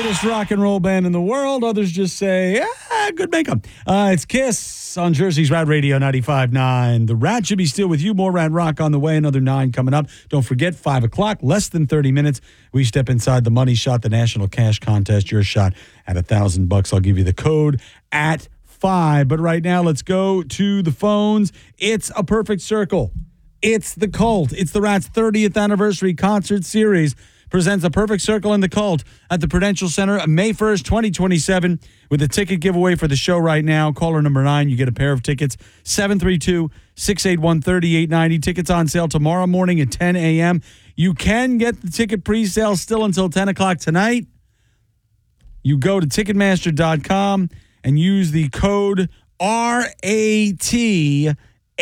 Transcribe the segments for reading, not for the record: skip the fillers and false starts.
Greatest rock and roll band in the world. Others just say, good makeup. It's Kiss on Jersey's Rad Radio 95.9. The Rat should be still with you. More Rad Rock on the way. Another 9 coming up. Don't forget, 5 o'clock, less than 30 minutes. We step inside the Money Shot, the national cash contest. Your shot at $1,000. I'll give you the code at 5. But right now, let's go to the phones. It's a perfect circle. It's the Cult. It's the Rat's 30th anniversary concert series. Presents A Perfect Circle in the Cult at the Prudential Center May 1st, 2027, with a ticket giveaway for the show right now. Caller number 9, you get a pair of tickets, 732-681-3890. Tickets on sale tomorrow morning at 10 a.m. You can get the ticket pre-sale still until 10 o'clock tonight. You go to Ticketmaster.com and use the code RATAPC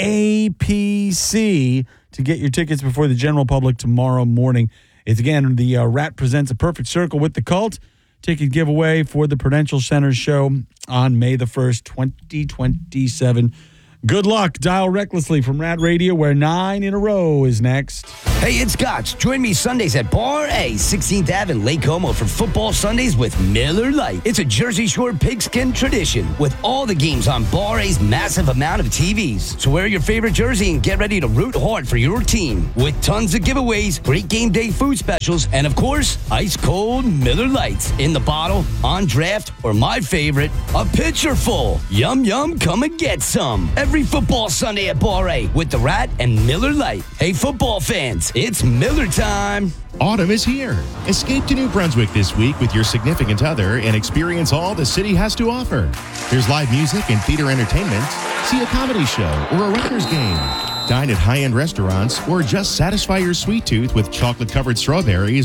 to get your tickets before the general public tomorrow morning. It's again, the Rat presents A Perfect Circle with the Cult. Ticket giveaway for the Prudential Center show on May the 1st, 2027. Good luck. Dial recklessly from Rad Radio, where 9 in a row is next. Hey, it's Gotch. Join me Sundays at Bar A, 16th Ave in Lake Como for Football Sundays with Miller Lite. It's a Jersey Shore pigskin tradition with all the games on Bar A's massive amount of TVs. So wear your favorite jersey and get ready to root hard for your team. With tons of giveaways, great game day food specials, and of course, ice cold Miller Lights in the bottle, on draft, or my favorite, a pitcher full. Yum, yum, come and get some. Every football Sunday at Bar A with the Rat and Miller Lite. Hey, football fans, it's Miller time. Autumn is here. Escape to New Brunswick this week with your significant other and experience all the city has to offer. There's live music and theater entertainment. See a comedy show or a Rutgers game. Dine at high-end restaurants or just satisfy your sweet tooth with chocolate-covered strawberries